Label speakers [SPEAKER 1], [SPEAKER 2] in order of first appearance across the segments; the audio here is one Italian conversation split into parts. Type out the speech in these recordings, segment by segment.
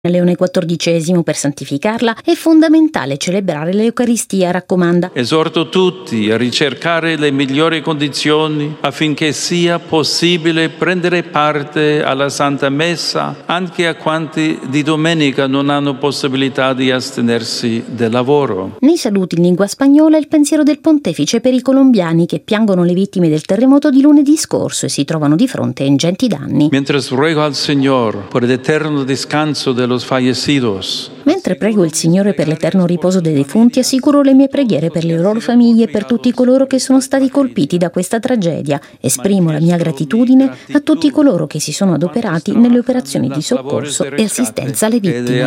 [SPEAKER 1] Leone XIV per santificarla è fondamentale celebrare l'Eucaristia, raccomanda.
[SPEAKER 2] Esorto tutti a ricercare le migliori condizioni affinché sia possibile prendere parte alla Santa Messa anche a quanti di domenica non hanno possibilità di astenersi dal lavoro.
[SPEAKER 1] Nei saluti in lingua spagnola il pensiero del pontefice per i colombiani che piangono le vittime del terremoto di lunedì scorso e si trovano di fronte a ingenti danni.
[SPEAKER 2] Mientras ruego al Señor por el eterno descanso de los fallecidos.
[SPEAKER 1] Mentre prego il Signore per l'eterno riposo dei defunti, assicuro le mie preghiere per le loro famiglie e per tutti coloro che sono stati colpiti da questa tragedia. Esprimo la mia gratitudine a tutti coloro che si sono adoperati nelle operazioni di soccorso e assistenza alle vittime.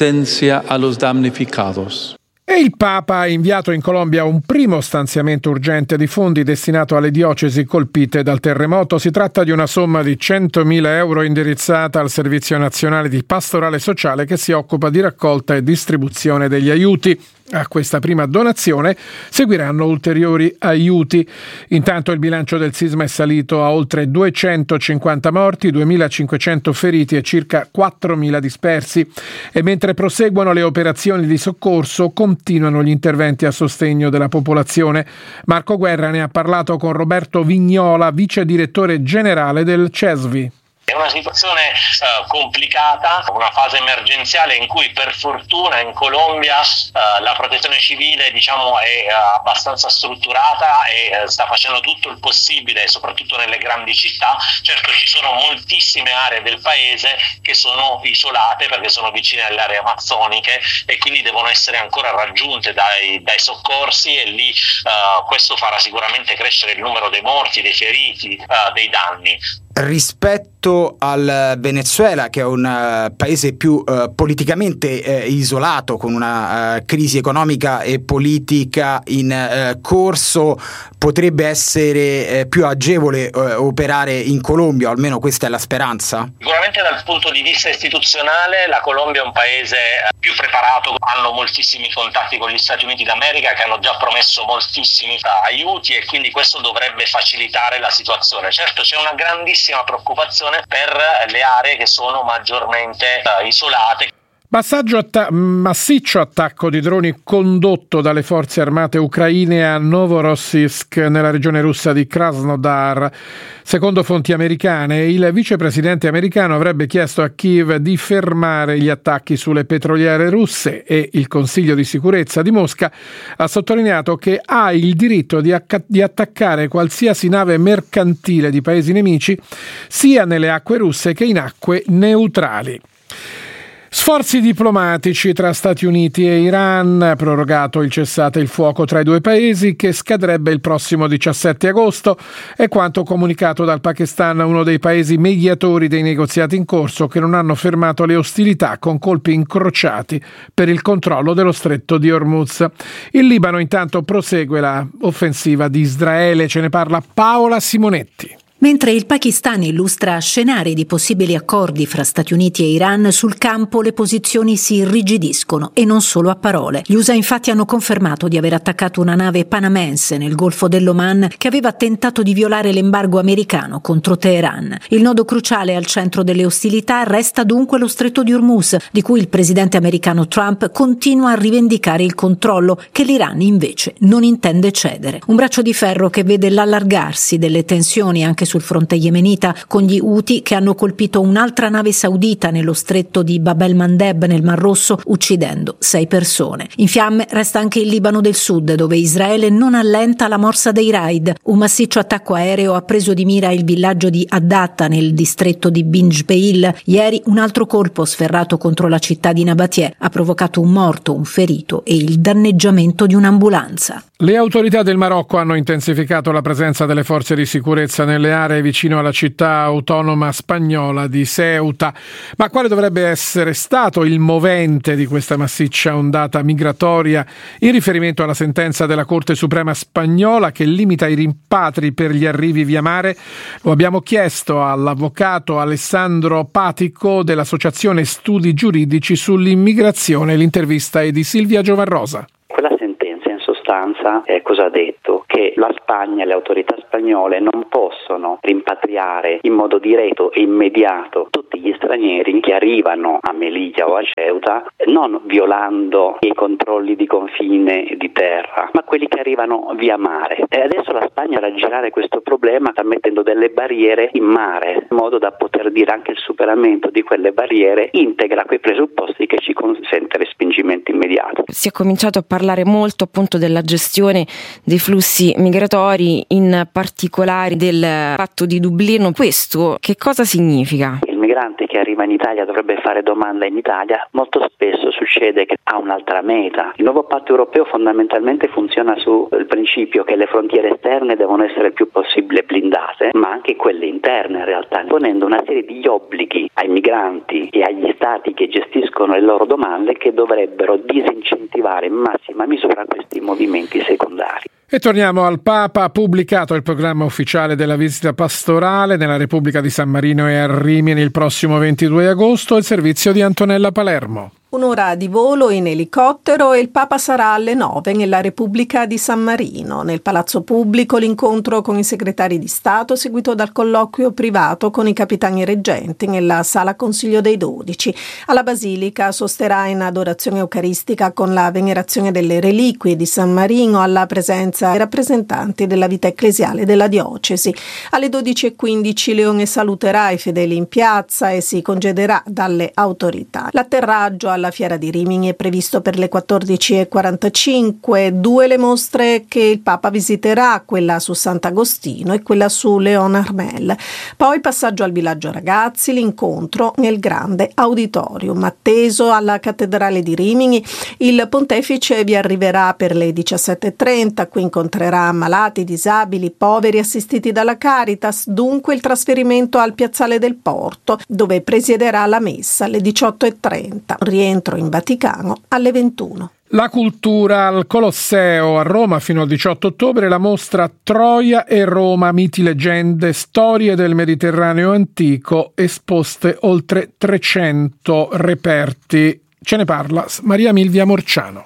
[SPEAKER 3] E il Papa ha inviato in Colombia un primo stanziamento urgente di fondi destinato alle diocesi colpite dal terremoto. Si tratta di una somma di 100.000 euro indirizzata al Servizio Nazionale di Pastorale Sociale che si occupa di raccolta e distribuzione degli aiuti. A questa prima donazione seguiranno ulteriori aiuti. Intanto il bilancio del sisma è salito a oltre 250 morti, 2.500 feriti e circa 4.000 dispersi. E mentre proseguono le operazioni di soccorso, continuano gli interventi a sostegno della popolazione. Marco Guerra ne ha parlato con Roberto Vignola, vice direttore generale del CESVI.
[SPEAKER 4] È una situazione complicata, una fase emergenziale in cui per fortuna in Colombia la protezione civile è abbastanza strutturata e sta facendo tutto il possibile, soprattutto nelle grandi città. Certo ci sono moltissime aree del paese che sono isolate perché sono vicine alle aree amazzoniche e quindi devono essere ancora raggiunte dai soccorsi e lì questo farà sicuramente crescere il numero dei morti, dei feriti, dei danni.
[SPEAKER 5] Rispetto al Venezuela, che è un paese più politicamente isolato, con una crisi economica e politica in corso, potrebbe essere più agevole operare in Colombia, o almeno questa è la speranza?
[SPEAKER 4] Sicuramente dal punto di vista istituzionale la Colombia è un paese più preparato, hanno moltissimi contatti con gli Stati Uniti d'America che hanno già promesso moltissimi aiuti e quindi questo dovrebbe facilitare la situazione. Certo c'è una grandissima preoccupazione per le aree che sono maggiormente isolate.
[SPEAKER 3] Massiccio attacco di droni condotto dalle forze armate ucraine a Novorossiysk, nella regione russa di Krasnodar. Secondo fonti americane, il vicepresidente americano avrebbe chiesto a Kiev di fermare gli attacchi sulle petroliere russe e il Consiglio di sicurezza di Mosca ha sottolineato che ha il diritto di attaccare qualsiasi nave mercantile di paesi nemici sia nelle acque russe che in acque neutrali. Sforzi diplomatici tra Stati Uniti e Iran, prorogato il cessate il fuoco tra i due paesi che scadrebbe il prossimo 17 agosto, è quanto comunicato dal Pakistan, uno dei paesi mediatori dei negoziati in corso che non hanno fermato le ostilità con colpi incrociati per il controllo dello stretto di Hormuz. Il Libano intanto prosegue la offensiva di Israele, ce ne parla Paola Simonetti.
[SPEAKER 6] Mentre il Pakistan illustra scenari di possibili accordi fra Stati Uniti e Iran, sul campo le posizioni si irrigidiscono e non solo a parole. Gli USA infatti hanno confermato di aver attaccato una nave panamense nel Golfo dell'Oman che aveva tentato di violare l'embargo americano contro Teheran. Il nodo cruciale al centro delle ostilità resta dunque lo stretto di Hormuz, di cui il presidente americano Trump continua a rivendicare il controllo, che l'Iran invece non intende cedere. Un braccio di ferro che vede l'allargarsi delle tensioni anche sul fronte yemenita, con gli Houthi che hanno colpito un'altra nave saudita nello stretto di Bab el-Mandeb nel Mar Rosso, uccidendo 6 persone. In fiamme resta anche il Libano del Sud, dove Israele non allenta la morsa dei raid. Un massiccio attacco aereo ha preso di mira il villaggio di Haddatta nel distretto di Bin Jbeil. Ieri un altro colpo sferrato contro la città di Nabatie ha provocato un morto, un ferito e il danneggiamento di un'ambulanza.
[SPEAKER 3] Le autorità del Marocco hanno intensificato la presenza delle forze di sicurezza nelle aree vicino alla città autonoma spagnola di Ceuta. Ma quale dovrebbe essere stato il movente di questa massiccia ondata migratoria in riferimento alla sentenza della Corte Suprema spagnola che limita i rimpatri per gli arrivi via mare? Lo abbiamo chiesto all'avvocato Alessandro Patico dell'Associazione Studi Giuridici sull'Immigrazione. L'intervista è di Silvia Giovarrosa.
[SPEAKER 7] Quella sentenza in sostanza cosa ha detto? Che la Spagna, le autorità spagnole non possono rimpatriare in modo diretto e immediato tutti gli stranieri che arrivano a Melilla o a Ceuta, non violando i controlli di confine di terra, ma quelli che arrivano via mare. E adesso la Spagna, ad aggirare questo problema, sta mettendo delle barriere in mare, in modo da poter dire anche il superamento di quelle barriere integra quei presupposti che ci consente respingimento immediato.
[SPEAKER 8] Si è cominciato a parlare molto appunto della gestione dei flussi migratori, in particolare del patto di Dublino. Questo che cosa significa?
[SPEAKER 7] Il migrante che arriva in Italia dovrebbe fare domanda in Italia, molto spesso succede che ha un'altra meta. Il nuovo patto europeo fondamentalmente funziona sul principio che le frontiere esterne devono essere il più possibile blindate, ma anche quelle interne in realtà, ponendo una serie di obblighi ai migranti e agli stati che gestiscono le loro domande che dovrebbero disincentivare in massima misura questi movimenti secondari.
[SPEAKER 3] E torniamo al Papa. Ha pubblicato il programma ufficiale della visita pastorale nella Repubblica di San Marino e a Rimini il prossimo 22 agosto, il servizio di Antonella Palermo.
[SPEAKER 9] Un'ora di volo in elicottero e il Papa sarà alle 9 nella Repubblica di San Marino. Nel Palazzo Pubblico l'incontro con i segretari di Stato, seguito dal colloquio privato con i capitani reggenti nella Sala Consiglio dei 12. Alla Basilica sosterrà in adorazione eucaristica con la venerazione delle reliquie di San Marino, alla presenza dei rappresentanti della vita ecclesiale della diocesi. Alle 12:15 Leone saluterà i fedeli in piazza e si congederà dalle autorità. L'atterraggio alla Fiera di Rimini è previsto per le 14:45, 2 le mostre che il Papa visiterà, quella su Sant'Agostino e quella su Leon Armel. Poi passaggio al Villaggio Ragazzi, l'incontro nel grande auditorium. Atteso alla Cattedrale di Rimini, il Pontefice vi arriverà per le 17:30, qui incontrerà malati, disabili, poveri assistiti dalla Caritas, dunque il trasferimento al Piazzale del Porto, dove presiederà la messa alle 18:30. Rientro in Vaticano alle 21.
[SPEAKER 3] La cultura al Colosseo a Roma fino al 18 ottobre, la mostra Troia e Roma, miti, leggende, storie del Mediterraneo antico, esposte oltre 300 reperti. Ce ne parla Maria Milvia Morciano.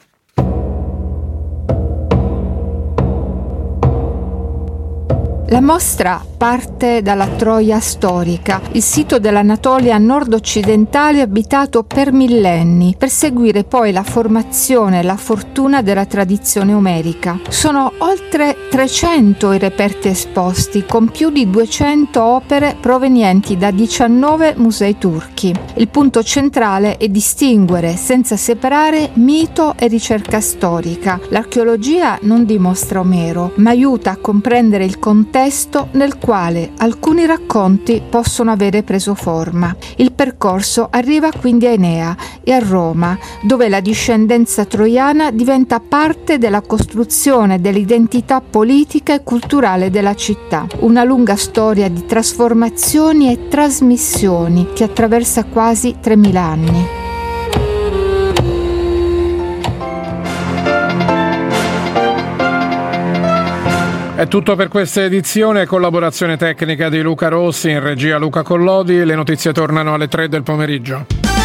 [SPEAKER 10] La mostra parte dalla Troia storica, il sito dell'Anatolia nord-occidentale abitato per millenni, per seguire poi la formazione e la fortuna della tradizione omerica. Sono oltre 300 i reperti esposti, con più di 200 opere provenienti da 19 musei turchi. Il punto centrale è distinguere, senza separare, mito e ricerca storica. L'archeologia non dimostra Omero, ma aiuta a comprendere il contesto nel quale alcuni racconti possono avere preso forma. Il percorso arriva quindi a Enea e a Roma, dove la discendenza troiana diventa parte della costruzione dell'identità politica e culturale della città. Una lunga storia di trasformazioni e trasmissioni che attraversa quasi 3000 anni.
[SPEAKER 3] È tutto per questa edizione, collaborazione tecnica di Luca Rossi, in regia Luca Collodi. Le notizie tornano alle 3 del pomeriggio.